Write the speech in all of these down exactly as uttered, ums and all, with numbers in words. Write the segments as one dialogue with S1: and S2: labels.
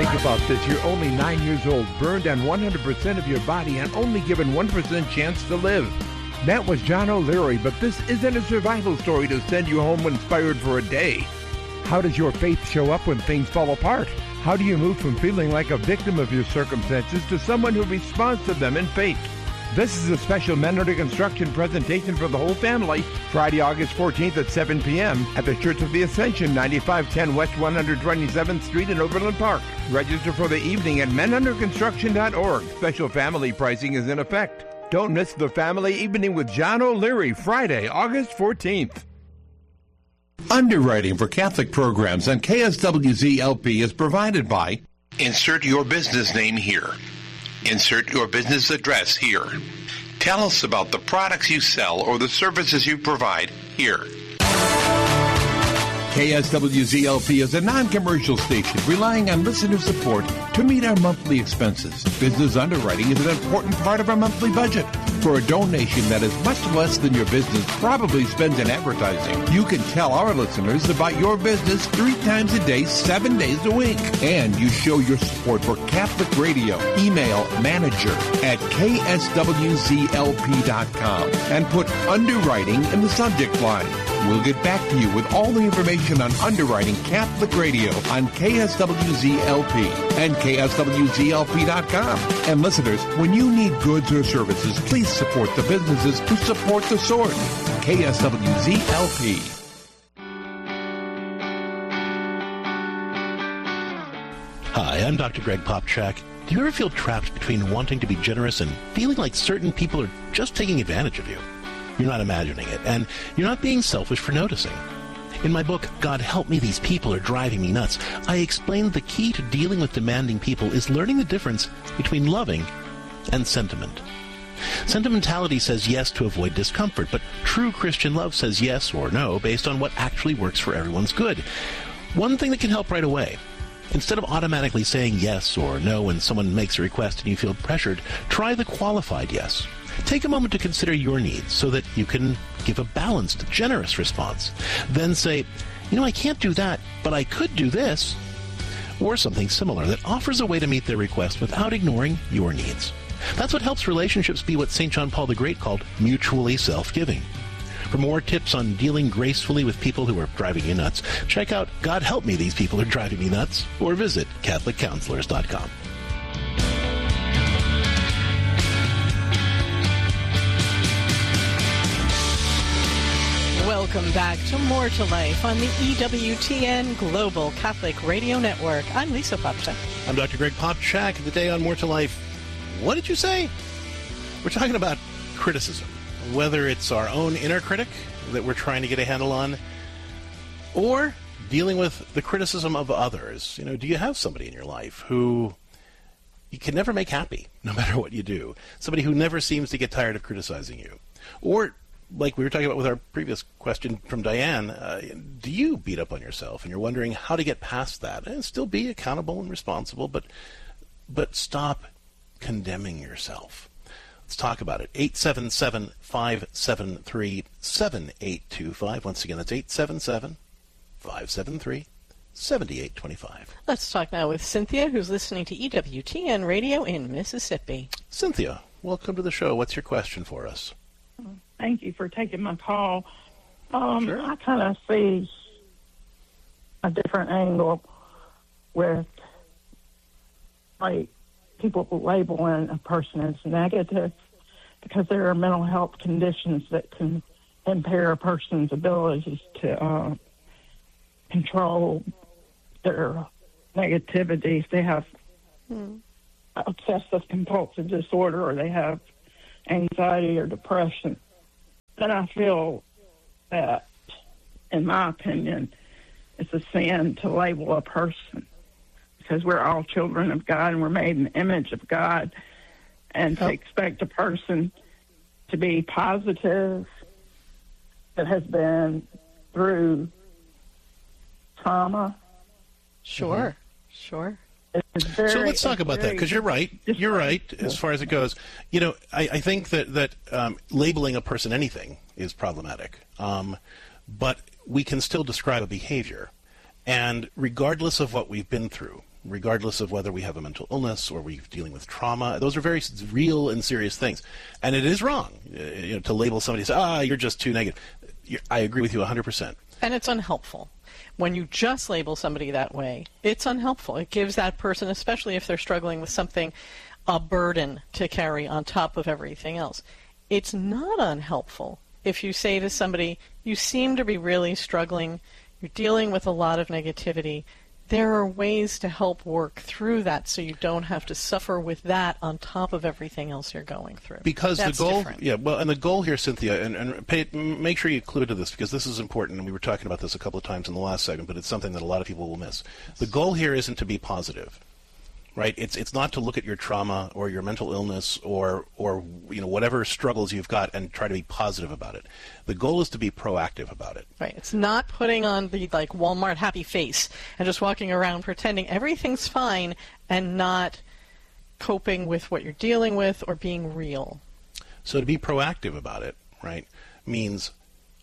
S1: Think about this. You're only nine years old, burned on one hundred percent of your body, and only given one percent chance to live. That was John O'Leary, but this isn't a survival story to send you home inspired for a day. How does your faith show up when things fall apart? How do you move from feeling like a victim of your circumstances to someone who responds to them in faith? This is a special Men Under Construction presentation for the whole family, Friday, August fourteenth at seven p.m. at the Church of the Ascension, ninety-five ten West one hundred twenty-seventh Street in Overland Park. Register for the evening at men under construction dot org. Special family pricing is in effect. Don't miss the family evening with John O'Leary, Friday, August fourteenth.
S2: Underwriting for Catholic programs on K S W Z L P is provided by Insert your business name here. Insert your business address here. Tell us about the products you sell or the services you provide here. K S W Z L P is a non-commercial station relying on listener support to meet our monthly expenses. Business underwriting is an important part of our monthly budget. For a donation that is much less than your business probably spends in advertising, you can tell our listeners about your business three times a day, seven days a week. And you show your support for Catholic Radio. Email manager at K S W Z L P dot com and put underwriting in the subject line. We'll get back to you with all the information on underwriting Catholic Radio on K S W Z L P and K S W Z L P dot com. And listeners, when you need goods or services, please support the businesses who support the sword. K S W Z L P.
S3: Hi, I'm Doctor Greg Popchak. Do you ever feel trapped between wanting to be generous and feeling like certain people are just taking advantage of you? You're not imagining it, and you're not being selfish for noticing. In my book, God Help Me, These People Are Driving Me Nuts, I explain the key to dealing with demanding people is learning the difference between loving and sentiment. Sentimentality says yes to avoid discomfort, but true Christian love says yes or no based on what actually works for everyone's good. One thing that can help right away: instead of automatically saying yes or no when someone makes a request and you feel pressured, try the qualified yes. Take a moment to consider your needs so that you can give a balanced, generous response. Then say, you know, I can't do that, but I could do this. Or something similar that offers a way to meet their request without ignoring your needs. That's what helps relationships be what Saint John Paul the Great called mutually self-giving. For more tips on dealing gracefully with people who are driving you nuts, check out God Help Me, These People Are Driving Me Nuts, or visit Catholic Counselors dot com.
S4: Welcome back to More to Life on the E W T N Global Catholic Radio Network. I'm Lisa Popchak.
S3: I'm Doctor Greg Popchak. Today on More to Life, what did you say? We're talking about criticism, whether it's our own inner critic that we're trying to get a handle on, or dealing with the criticism of others. You know, do you have somebody in your life who you can never make happy, no matter what you do? Somebody who never seems to get tired of criticizing you? Or, like we were talking about with our previous question from Diane, uh, do you beat up on yourself and you're wondering how to get past that and still be accountable and responsible, but but stop condemning yourself? Let's talk about it. eight seven seven, five seven three, seven eight two five. Once again, that's eight seven seven, five seven three, seven eight two five.
S4: Let's talk now with Cynthia, who's listening to E W T N Radio in Mississippi.
S3: Cynthia, welcome to the show. What's your question for us?
S5: Thank you for taking my call. Um,
S3: Sure.
S5: I kind of see a different angle with, like, people labeling a person as negative because there are mental health conditions that can impair a person's abilities to uh, control their negativity. If they have hmm. obsessive compulsive disorder or they have anxiety or depression, then I feel that, in my opinion, it's a sin to label a person because we're all children of God and we're made in the image of God. And to expect a person to be positive that has been through trauma.
S4: Sure, mm-hmm. sure.
S5: Very,
S3: so let's talk about that, because you're right. You're right as far as it goes. You know, I, I think that, that um, labeling a person anything is problematic. Um, but we can still describe a behavior. And regardless of what we've been through, regardless of whether we have a mental illness or we're dealing with trauma. Those are very real and serious things. And it is wrong you know, to label somebody and say, ah, you're just too negative. You're, I agree with you one hundred percent.
S4: And it's unhelpful. When you just label somebody that way, it's unhelpful. It gives that person, especially if they're struggling with something, a burden to carry on top of everything else. It's not unhelpful if you say to somebody, you seem to be really struggling, you're dealing with a lot of negativity. There are ways to help work through that so you don't have to suffer with that on top of everything else you're going through.
S3: Because
S4: That's
S3: the goal,
S4: different.
S3: yeah, well, and the goal here, Cynthia, and, and pay, make sure you clue to this because this is important, and we were talking about this a couple of times in the last segment, but it's something that a lot of people will miss. The goal here isn't to be positive. Right, it's it's not to look at your trauma or your mental illness or or you know whatever struggles you've got and try to be positive about it. The goal is to be proactive about it.
S4: Right, it's not putting on the like Walmart happy face and just walking around pretending everything's fine and not coping with what you're dealing with or being real.
S3: So to be proactive about it, right, means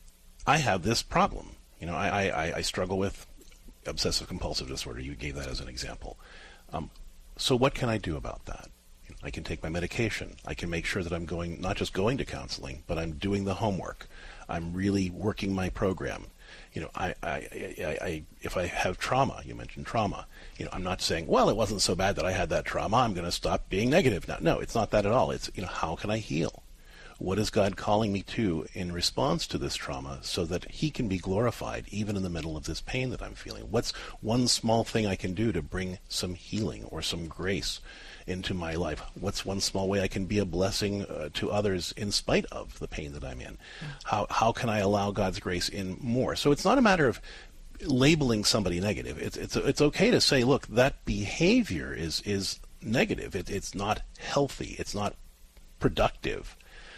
S3: I have this problem. You know, I I, I struggle with obsessive compulsive disorder. You gave that as an example. Um, So what can I do about that? I can take my medication. I can make sure that I'm going, not just going to counseling, but I'm doing the homework. I'm really working my program. You know, I, I, I, I, if I have trauma, you mentioned trauma, you know, I'm not saying, well, it wasn't so bad that I had that trauma. I'm going to stop being negative now. No, it's not that at all. It's, you know, how can I heal? What is God calling me to in response to this trauma so that he can be glorified even in the middle of this pain that I'm feeling? What's one small thing I can do to bring some healing or some grace into my life? What's one small way I can be a blessing uh, to others in spite of the pain that I'm in? How how can I allow God's grace in more? So it's not a matter of labeling somebody negative. It's it's it's okay to say, look, that behavior is is negative. It, it's not healthy. It's not productive.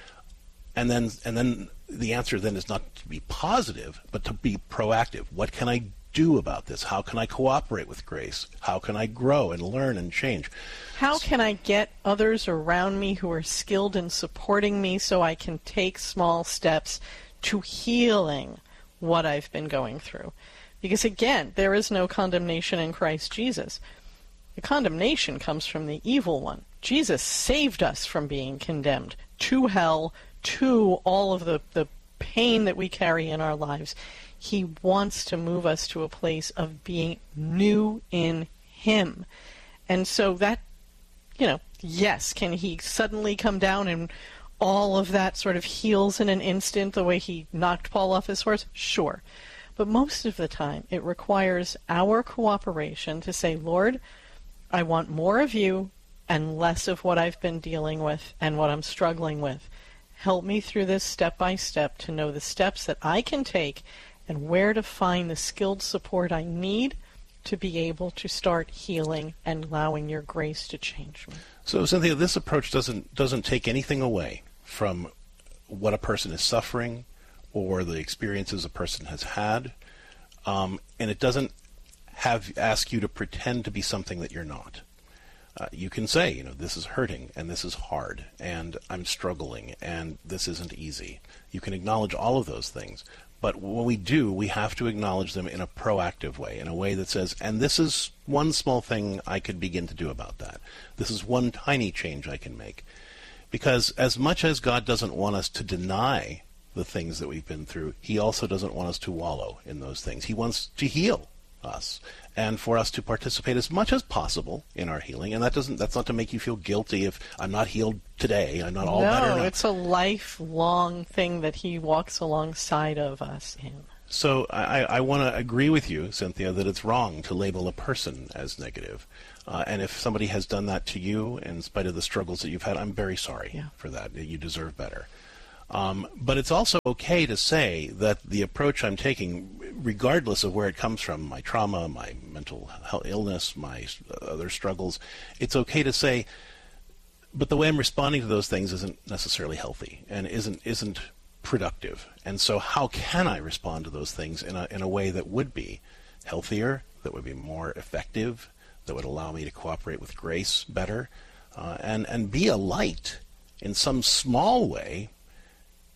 S3: And then, and then the answer then is not to be positive, but to be proactive. What can I do about this? How can I cooperate with grace? How can I grow and learn and change?
S4: How can I get others around me who are skilled in supporting me so I can take small steps to healing what I've been going through? Because again, there is no condemnation in Christ Jesus. The condemnation comes from the evil one. Jesus saved us from being condemned to hell, to all of the, the pain that we carry in our lives. He wants to move us to a place of being new in him. And so that, you know, yes, can he suddenly come down and all of that sort of heals in an instant the way he knocked Paul off his horse? Sure. But most of the time it requires our cooperation to say, Lord, I want more of you and less of what I've been dealing with and what I'm struggling with. Help me through this step by step to know the steps that I can take and where to find the skilled support I need to be able to start healing and allowing your grace to change me.
S3: So, Cynthia, this approach doesn't doesn't take anything away from what a person is suffering or the experiences a person has had, um, and it doesn't have ask you to pretend to be something that you're not. Uh, you can say, you know, this is hurting, and this is hard, and I'm struggling, and this isn't easy. You can acknowledge all of those things. But when we do, we have to acknowledge them in a proactive way, in a way that says, and this is one small thing I could begin to do about that. This is one tiny change I can make. Because as much as God doesn't want us to deny the things that we've been through, he also doesn't want us to wallow in those things. He wants to heal us and for us to participate as much as possible in our healing. And that doesn't that's not to make you feel guilty if I'm not healed today, I'm not all
S4: no,
S3: better now.
S4: No, it's a lifelong thing that he walks alongside of us in.
S3: So I, I want to agree with you, Cynthia, that it's wrong to label a person as negative. Uh, and if somebody has done that to you in spite of the struggles that you've had, I'm very sorry yeah. for that. You deserve better. Um, but it's also okay to say that the approach I'm taking, regardless of where it comes from, my trauma, my mental health illness, my other struggles, it's okay to say, but the way I'm responding to those things isn't necessarily healthy and isn't isn't productive. And so how can I respond to those things in a in a way that would be healthier, that would be more effective, that would allow me to cooperate with grace better, uh, and, and be a light in some small way,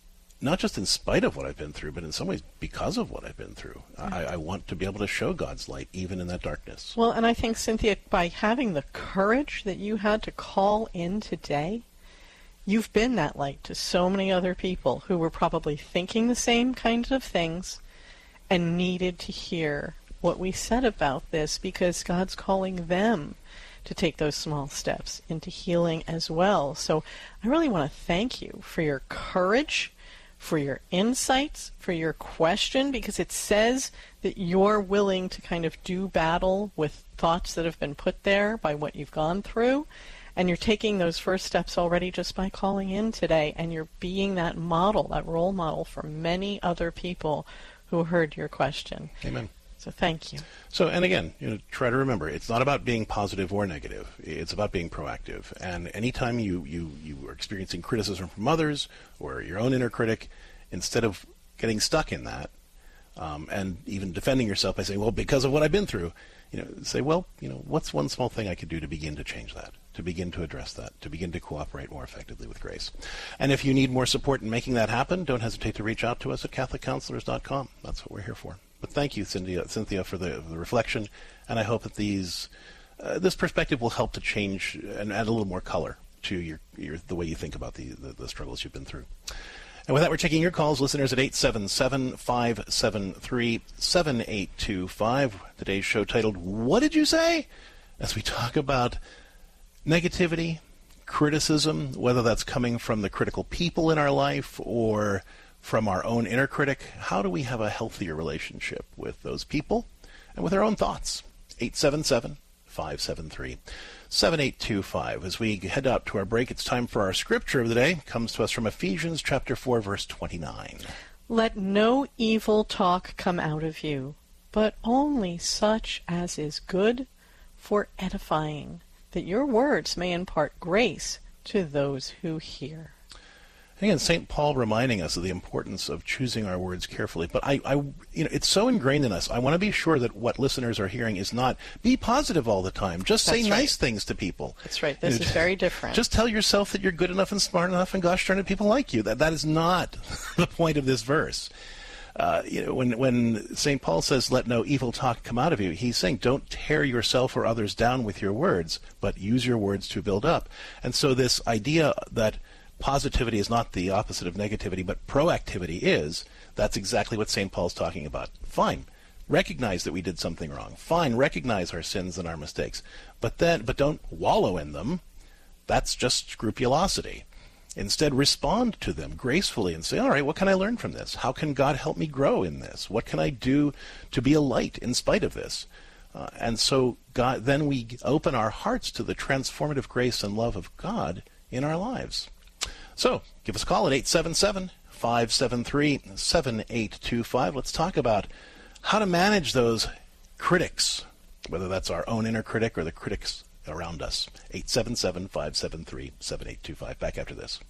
S3: not just in spite of what I've been through, but in some ways because of what I've been through. I, I want to be able to show God's light even in that darkness.
S4: Well, and I think, Cynthia, by having the courage that you had to call in today, you've been that light to so many other people who were probably thinking the same kinds of things and needed to hear what we said about this, because God's calling them to take those small steps into healing as well. So I really want to thank you for your courage, for your insights, for your question, because it says that you're willing to kind of do battle with thoughts that have been put there by what you've gone through. And you're taking those first steps already just by calling in today, and you're being that model, that role model for many other people who heard your question.
S3: Amen.
S4: So thank you.
S3: So, and again, you know, try to remember, it's not about being positive or negative. It's about being proactive. And anytime you, you, you are experiencing criticism from others or your own inner critic, instead of getting stuck in that um, and even defending yourself by saying, well, because of what I've been through, you know, say, well, you know, what's one small thing I could do to begin to change that, to begin to address that, to begin to cooperate more effectively with grace. And if you need more support in making that happen, don't hesitate to reach out to us at catholic counselors dot com. That's what we're here for. But thank you, Cynthia, Cynthia for the, the reflection, and I hope that these uh, this perspective will help to change and add a little more color to your, your the way you think about the, the, the struggles you've been through. And with that, we're taking your calls, listeners, at eight seven seven, five seven three, seven eight two five. Today's show titled, What Did You Say? As we talk about negativity, criticism, whether that's coming from the critical people in our life or from our own inner critic. How do we have a healthier relationship with those people and with our own thoughts? eight seven seven, five seven three, seven eight two five. As we head out to our break, it's time for our scripture of the day. It comes to us from Ephesians chapter four, verse twenty-nine.
S4: Let no evil talk come out of you, but only such as is good for edifying, that your words may impart grace to those who hear.
S3: Again, Saint Paul reminding us of the importance of choosing our words carefully. But I, I, you know, it's so ingrained in us. I want to be sure that what listeners are hearing is not be positive all the time. Just say
S4: That's right.
S3: nice things to people.
S4: That's right. This
S3: You know,
S4: is very different.
S3: Just tell yourself that you're good enough and smart enough, and gosh darn it, people like you. That that is not the point of this verse. Uh, you know, when when Saint Paul says, "Let no evil talk come out of you," he's saying, "Don't tear yourself or others down with your words, but use your words to build up." And so, this idea that positivity is not the opposite of negativity, but proactivity is, that's exactly what Saint Paul's talking about. Fine, recognize that we did something wrong. Fine, recognize our sins and our mistakes. But then, but don't wallow in them. That's just scrupulosity. Instead, respond to them gracefully and say, all right, what can I learn from this? How can God help me grow in this? What can I do to be a light in spite of this? Uh, and so God, then we open our hearts to the transformative grace and love of God in our lives. So, give us a call at eight seven seven, five seven three, seven eight two five. Let's talk about how to manage those critics, whether that's our own inner critic or the critics around us. eight seven seven, five seven three, seven eight two five. Back after this.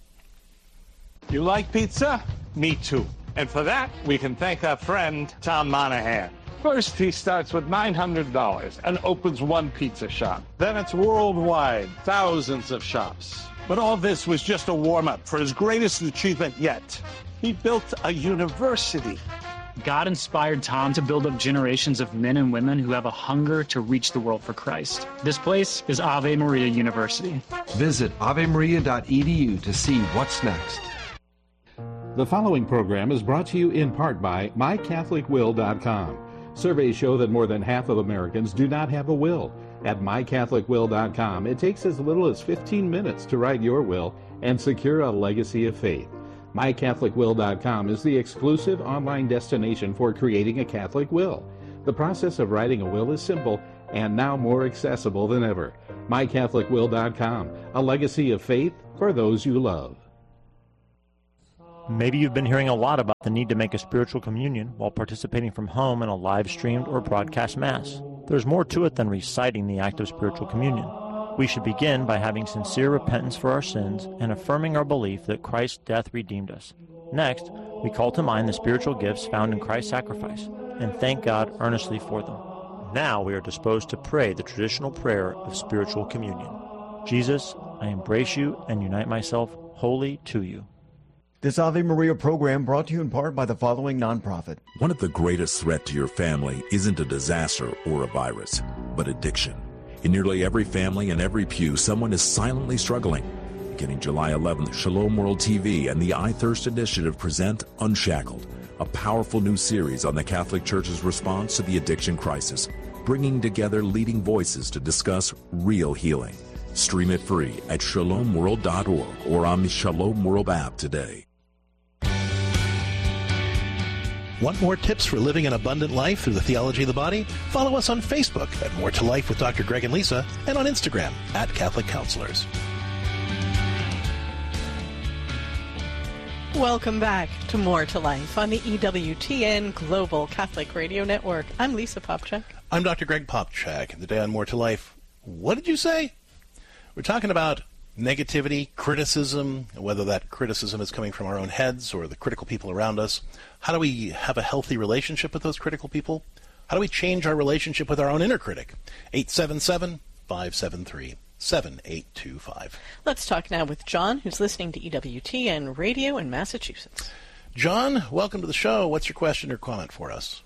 S6: You like pizza? Me too. And for that, we can thank our friend, Tom Monahan. First, he starts with nine hundred dollars and opens one pizza shop. Then it's worldwide, thousands of shops. But all this was just a warm-up for his greatest achievement yet. He built a university.
S7: God inspired Tom to build up generations of men and women who have a hunger to reach the world for Christ. This place is Ave Maria University.
S8: Visit ave maria dot e d u to see what's next.
S9: The following program is brought to you in part by my catholic will dot com. Surveys show that more than half of Americans do not have a will. At my catholic will dot com, it takes as little as fifteen minutes to write your will and secure a legacy of faith. my catholic will dot com is the exclusive online destination for creating a Catholic will. The process of writing a will is simple and now more accessible than ever. my catholic will dot com, a legacy of faith for those you love.
S10: Maybe you've been hearing a lot about the need to make a spiritual communion while participating from home in a live-streamed or broadcast Mass. There's more to it than reciting the act of spiritual communion. We should begin by having sincere repentance for our sins and affirming our belief that Christ's death redeemed us. Next, we call to mind the spiritual gifts found in Christ's sacrifice and thank God earnestly for them. Now we are disposed to pray the traditional prayer of spiritual communion. Jesus, I embrace you and unite myself wholly to you.
S11: This Ave Maria program brought to you in part by the following nonprofit.
S12: One of the greatest threats to your family isn't a disaster or a virus, but addiction. In nearly every family and every pew, someone is silently struggling. Beginning July eleventh, Shalom World T V and the I Thirst Initiative present Unshackled, a powerful new series on the Catholic Church's response to the addiction crisis, bringing together leading voices to discuss real healing. Stream it free at shalom world dot org or on the Shalom World app today.
S3: Want more tips for living an abundant life through the theology of the body? Follow us on Facebook at More to Life with Doctor Greg and Lisa, and on Instagram at Catholic Counselors.
S4: Welcome back to More to Life on the E W T N Global Catholic Radio Network. I'm Lisa Popchak.
S3: I'm Doctor Greg Popchak. And today on More to Life, what did you say? We're talking about negativity, criticism, whether that criticism is coming from our own heads or the critical people around us. How do we have a healthy relationship with those critical people? How do we change our relationship with our own inner critic? eight seven seven, five seven three, seven eight two five.
S4: Let's talk now with John, who's listening to E W T N Radio in Massachusetts.
S3: John, welcome to the show. What's your question or comment for us?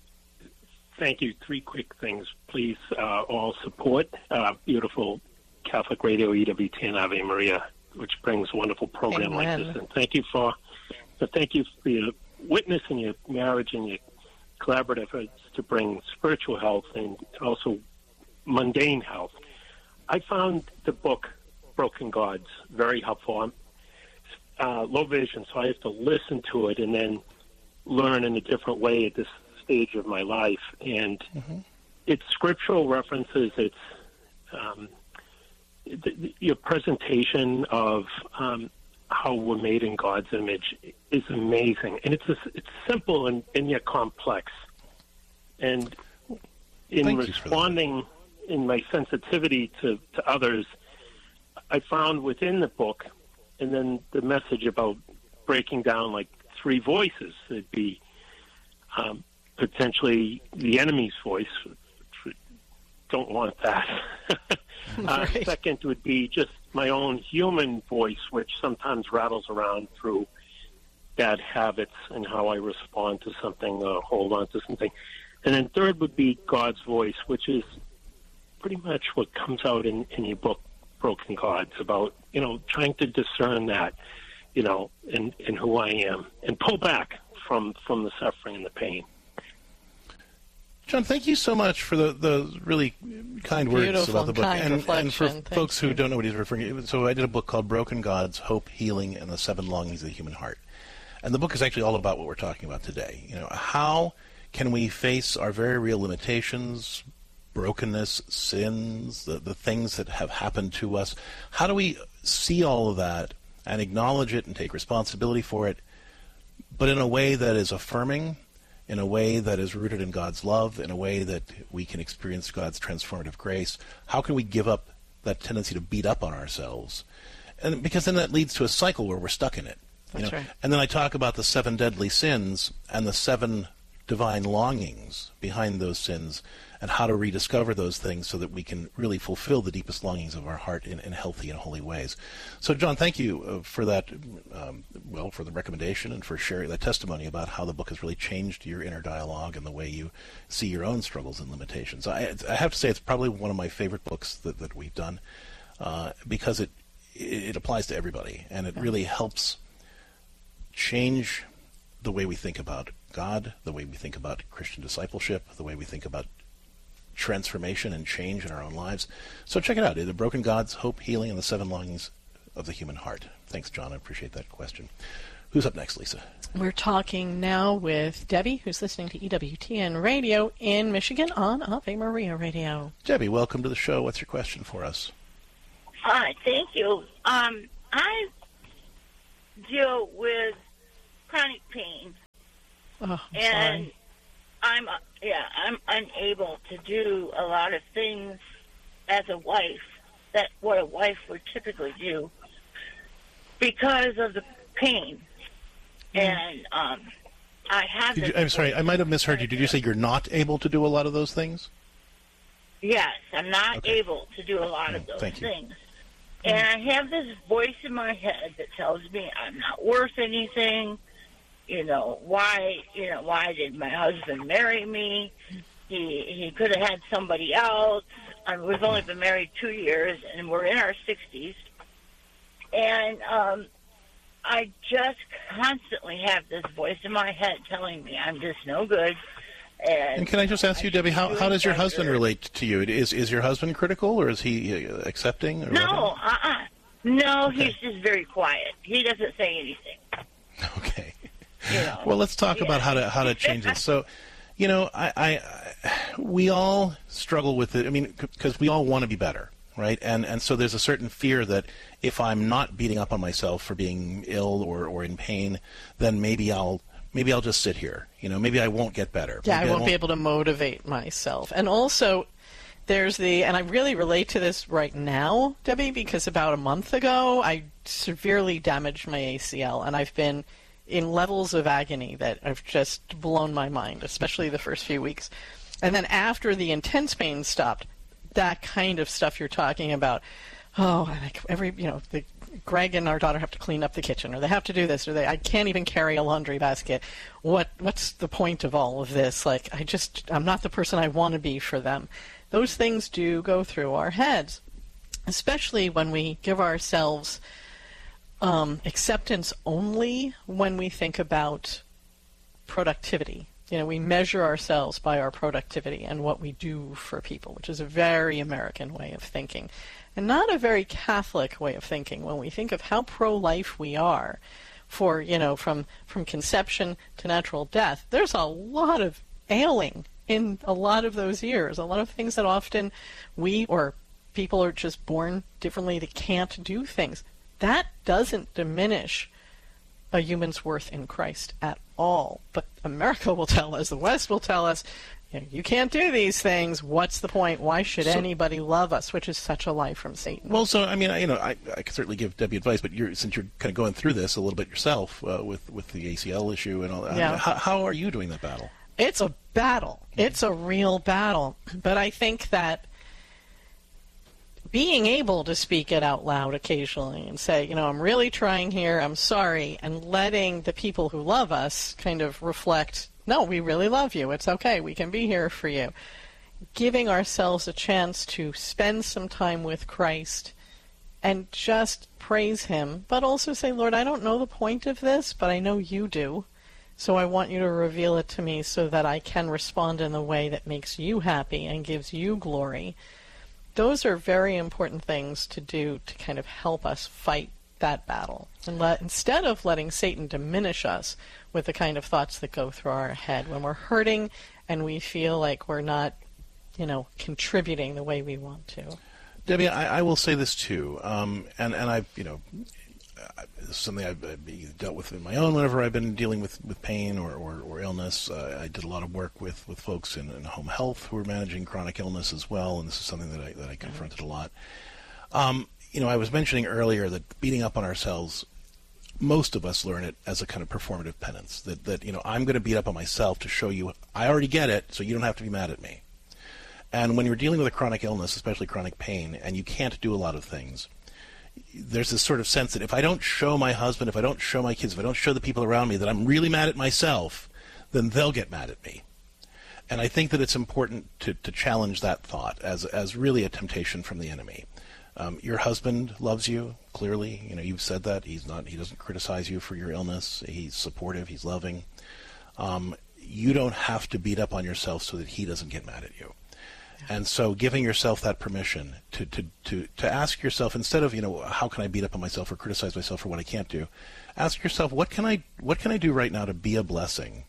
S13: Thank you. Three quick things, please. Uh, all support uh, beautiful Catholic Radio, E W T N Ave Maria, which brings a wonderful program
S4: Amen.
S13: like this. And thank you for, but thank you for your witness and your marriage and your collaborative efforts to bring spiritual health and also mundane health. I found the book Broken Gods very helpful. I'm uh, low vision, so I have to listen to it and then learn in a different way at this stage of my life. And mm-hmm. it's scriptural references. It's um, the, your presentation of um, how we're made in God's image is amazing, and it's a, it's simple and, and yet complex. And in
S3: Thank
S13: responding in my sensitivity to, to others, I found within the book, and then the message about breaking down like three voices. It'd be um, potentially the enemy's voice. Don't want that. uh,
S4: Right.
S13: Second would be just my own human voice, which sometimes rattles around through bad habits and how I respond to something or hold on to something. And then third would be God's voice, which is pretty much what comes out in, in your book, Broken Gods, about, you know, trying to discern that, you know, in, in who I am and pull back from, from the suffering and the pain.
S3: John, thank you so much for the, the really kind words
S4: Beautiful
S3: about the book.
S4: kind
S3: And, and for
S4: reflection. Thank
S3: folks who
S4: you.
S3: don't know what he's referring to, so I did a book called Broken Gods, Hope, Healing, and the Seven Longings of the Human Heart. And the book is actually all about what we're talking about today. You know, how can we face our very real limitations, brokenness, sins, the, the things that have happened to us? How do we see all of that and acknowledge it and take responsibility for it, but in a way that is affirming, in a way that is rooted in God's love, in a way that we can experience God's transformative grace? How can we give up that tendency to beat up on ourselves? And because then that leads to a cycle where we're stuck in it. You
S4: That's
S3: know?
S4: right.
S3: And then I talk about the seven deadly sins and the seven divine longings behind those sins and how to rediscover those things so that we can really fulfill the deepest longings of our heart in, in healthy and holy ways. So, John, thank you uh, for that, um, well, for the recommendation and for sharing that testimony about how the book has really changed your inner dialogue and the way you see your own struggles and limitations. I, I have to say it's probably one of my favorite books that, that we've done uh, because it, it applies to everybody, and it really helps change the way we think about God, the way we think about Christian discipleship, the way we think about transformation and change in our own lives. So check it out. The Broken Gods, Hope, Healing, and the Seven Longings of the Human Heart. Thanks, John. I appreciate that question. Who's up next, Lisa?
S4: We're talking now with Debbie, who's listening to E W T N Radio in Michigan on Ave Maria Radio.
S3: Debbie, welcome to the show. What's your question for us?
S14: Hi, thank you. Um, I deal with chronic pain,
S4: Oh, I'm
S14: and
S4: sorry.
S14: I'm uh, yeah I'm unable to do a lot of things as a wife that what a wife would typically do because of the pain. And um, I have.
S3: Did you,
S14: this
S3: I'm sorry, I might have misheard you. Did you say you're not able to do a lot of those things?
S14: Yes, I'm not
S3: Okay.
S14: able to do a lot of
S3: Mm,
S14: those
S3: thank you.
S14: things. And I have this voice in my head that tells me I'm not worth anything. You know, why, you know, why did my husband marry me? He he could have had somebody else. I mean, we've only been married two years, and we're in our sixties. And um, I just constantly have this voice in my head telling me I'm just no good. And,
S3: and can I just ask you, Debbie, how, how does your husband relate to you? Is is your husband critical, or is he uh, accepting? Or
S14: no, uh-uh. No, okay. He's just very quiet. He doesn't say anything.
S3: Okay.
S14: You know,
S3: well, let's talk
S14: yeah.
S3: about how to how to change this. So, you know, I, I we all struggle with it. I mean, because we all want to be better, right? And and so there's a certain fear that if I'm not beating up on myself for being ill or, or in pain, then maybe I'll maybe I'll just sit here. You know, maybe I won't get better.
S4: Yeah,
S3: maybe
S4: I won't,
S3: I won't
S4: be able to motivate myself. And also, there's the, and I really relate to this right now, Debbie, because about a month ago, I severely damaged my A C L, and I've been in levels of agony that have just blown my mind, especially the first few weeks. And then after the intense pain stopped, that kind of stuff you're talking about, oh, like every, you know, the, Greg and our daughter have to clean up the kitchen, or they have to do this, or they, I can't even carry a laundry basket. What, what's the point of all of this? Like, I just, I'm not the person I want to be for them. Those things do go through our heads, especially when we give ourselves um, acceptance only when we think about productivity. You know, we measure ourselves by our productivity and what we do for people, which is a very American way of thinking, and not a very Catholic way of thinking. When we think of how pro-life we are, for, you know, from, from conception to natural death, there's a lot of ailing in a lot of those years, a lot of things that often we or people are just born differently that can't do things. That doesn't diminish a human's worth in Christ at all. But America will tell us, the West will tell us, you know, you can't do these things. What's the point? Why should so, anybody love us? Which is such a lie from Satan.
S3: Well, so I mean, I, you know, I, I can certainly give Debbie advice, but you're, since you're kind of going through this a little bit yourself uh, with with the A C L issue and all that,
S4: yeah.
S3: I mean, how, how are you doing that battle?
S4: It's a battle. It's a real battle. But I think that being able to speak it out loud occasionally and say, you know, I'm really trying here, I'm sorry, and letting the people who love us kind of reflect, no, we really love you, it's okay, we can be here for you. Giving ourselves a chance to spend some time with Christ and just praise Him, but also say, Lord, I don't know the point of this, but I know you do. So I want you to reveal it to me so that I can respond in the way that makes you happy and gives you glory. Those are very important things to do to kind of help us fight that battle. And let, instead of letting Satan diminish us with the kind of thoughts that go through our head when we're hurting and we feel like we're not, you know, contributing the way we want to.
S3: Debbie, I, I will say this too, um, and, and I've, you know, this is something I've, I've dealt with in my own whenever I've been dealing with, with pain or, or, or illness. Uh, I did a lot of work with, with folks in, in home health who are managing chronic illness as well, and this is something that I, that I confronted a lot. Um, you know, I was mentioning earlier that beating up on ourselves, most of us learn it as a kind of performative penance, that, that you know, I'm going to beat up on myself to show you I already get it, so you don't have to be mad at me. And when you're dealing with a chronic illness, especially chronic pain, and you can't do a lot of things, there's this sort of sense that if I don't show my husband, if I don't show my kids, if I don't show the people around me that I'm really mad at myself, then they'll get mad at me. And I think that it's important to, to challenge that thought as as really a temptation from the enemy. Um, your husband loves you, clearly. You know, you've said that. He's not. He doesn't criticize you for your illness. He's supportive. He's loving. Um, you don't have to beat up on yourself so that he doesn't get mad at you. And so giving yourself that permission to, to, to, to ask yourself, instead of, you know, how can I beat up on myself or criticize myself for what I can't do, ask yourself, what can I what can I do right now to be a blessing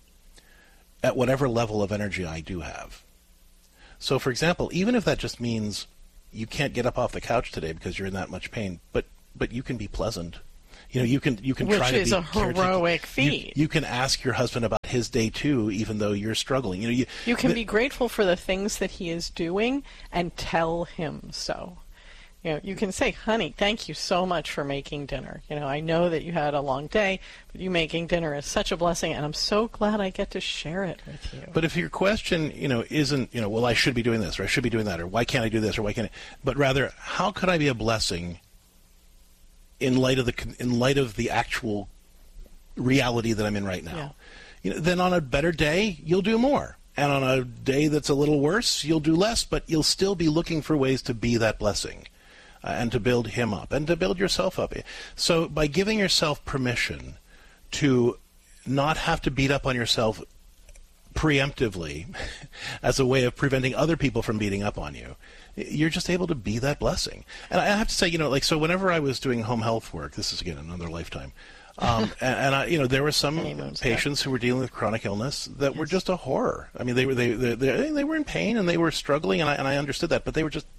S3: at whatever level of energy I do have? So, for example, even if that just means you can't get up off the couch today because you're in that much pain, but but you can be pleasant. You know, you can you can
S4: Which
S3: try to be
S4: is a heroic feat.
S3: You, you can ask your husband about his day too, even though you're struggling. You know, you
S4: you can
S3: the,
S4: be grateful for the things that he is doing and tell him so. You know, you can say, "Honey, thank you so much for making dinner. You know, I know that you had a long day, but you making dinner is such a blessing, and I'm so glad I get to share it with you."
S3: But if your question, you know, isn't, you know, well, I should be doing this, or I should be doing that, or why can't I do this, or why can't I, but rather, how could I be a blessing in light of the in light of the actual reality that I'm in right now.
S4: Yeah.
S3: You know, then on a better day, you'll do more. And on a day that's a little worse, you'll do less, but you'll still be looking for ways to be that blessing uh, and to build him up and to build yourself up. So by giving yourself permission to not have to beat up on yourself preemptively as a way of preventing other people from beating up on you, you're just able to be that blessing. And I have to say, you know, like, so whenever I was doing home health work, this is, again, another lifetime, Um, and, and I, you know, there were some patients who were dealing with chronic illness that yes. were just a horror. I mean, they were they, they they they were in pain and they were struggling, and I and I understood that, but they were just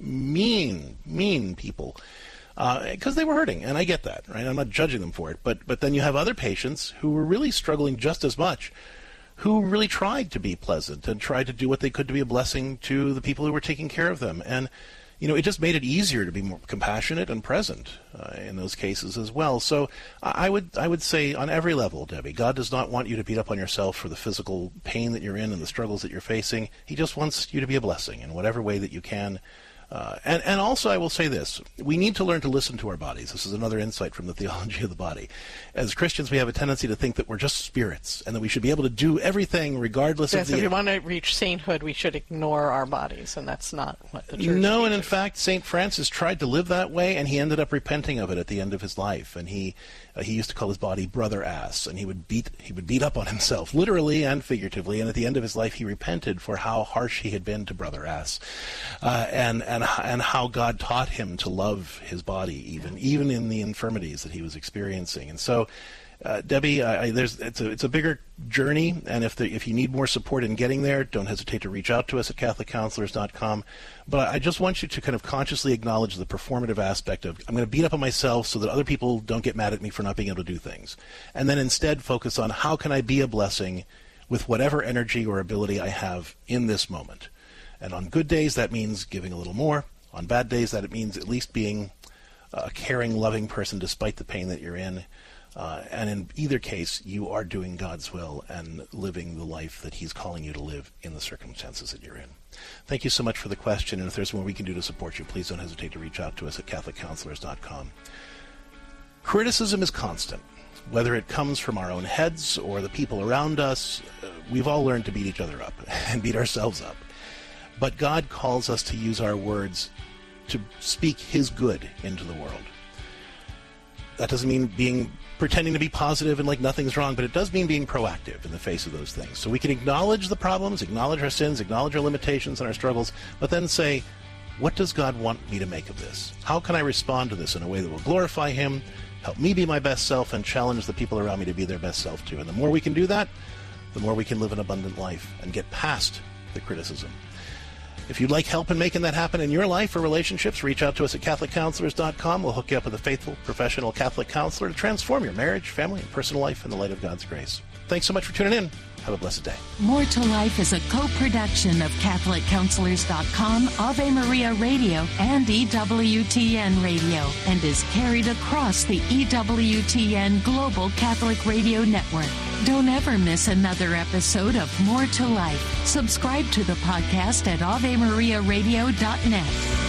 S3: mean, mean people because uh, they were hurting, and I get that, right? I'm not judging them for it, but but then you have other patients who were really struggling just as much, who really tried to be pleasant and tried to do what they could to be a blessing to the people who were taking care of them, and you know, it just made it easier to be more compassionate and present uh, in those cases as well. So I would I would say on every level, Debbie, God does not want you to beat up on yourself for the physical pain that you're in and the struggles that you're facing. He just wants you to be a blessing in whatever way that you can. Uh, and, and also, I will say this. We need to learn to listen to our bodies. This is another insight from the theology of the body. As Christians, we have a tendency to think that we're just spirits and that we should be able to do everything regardless
S4: yes,
S3: of the...
S4: if we want to reach sainthood, we should ignore our bodies, and that's not what the church
S3: No,
S4: teaches.
S3: And in fact, Saint Francis tried to live that way, and he ended up repenting of it at the end of his life. And he uh, he used to call his body brother ass, and he would beat he would beat up on himself, literally and figuratively. And at the end of his life, he repented for how harsh he had been to brother ass, uh, and and and how God taught him to love his body, even even in the infirmities that he was experiencing. And so, uh, Debbie, I, I, there's it's a it's a bigger journey, and if the, if you need more support in getting there, don't hesitate to reach out to us at Catholic Counselors dot com. But I just want you to kind of consciously acknowledge the performative aspect of, I'm going to beat up on myself so that other people don't get mad at me for not being able to do things. And then instead focus on, how can I be a blessing with whatever energy or ability I have in this moment. And on good days, that means giving a little more. On bad days, that it means at least being a caring, loving person despite the pain that you're in. Uh, and in either case, you are doing God's will and living the life that he's calling you to live in the circumstances that you're in. Thank you so much for the question, and if there's more we can do to support you, please don't hesitate to reach out to us at Catholic Counselors dot com. Criticism is constant. Whether it comes from our own heads or the people around us, uh, we've all learned to beat each other up and beat ourselves up. But God calls us to use our words to speak his good into the world. That doesn't mean being pretending to be positive and like nothing's wrong, but it does mean being proactive in the face of those things. So we can acknowledge the problems, acknowledge our sins, acknowledge our limitations and our struggles, but then say, what does God want me to make of this? How can I respond to this in a way that will glorify him, help me be my best self, and challenge the people around me to be their best self too? And the more we can do that, the more we can live an abundant life and get past the criticism. If you'd like help in making that happen in your life or relationships, reach out to us at Catholic Counselors dot com. We'll hook you up with a faithful, professional Catholic counselor to transform your marriage, family, and personal life in the light of God's grace. Thanks so much for tuning in. Have a blessed day.
S15: More to Life is a co-production of Catholic Counselors dot com, Ave Maria Radio, and E W T N Radio, and is carried across the E W T N Global Catholic Radio Network. Don't ever miss another episode of More to Life. Subscribe to the podcast at Ave Maria Radio dot net.